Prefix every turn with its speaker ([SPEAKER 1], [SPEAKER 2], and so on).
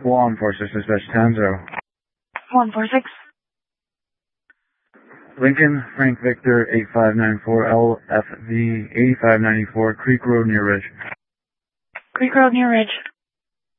[SPEAKER 1] 146, dispatch 10-0.
[SPEAKER 2] 146.
[SPEAKER 1] Lincoln, Frank Victor, 8594 LFV, 8594, Creek Road near Ridge.
[SPEAKER 2] Creek Road near Ridge.